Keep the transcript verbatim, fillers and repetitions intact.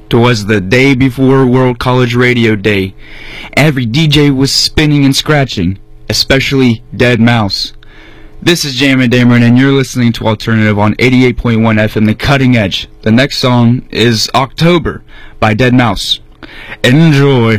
'Twas the day before World College Radio Day. Every D J was spinning and scratching, especially dead mouse. This is Jammin' Dameron, and you're listening to Alternative on eighty-eight point one F M, The Cutting Edge. The next song is October by dead mouse. Enjoy.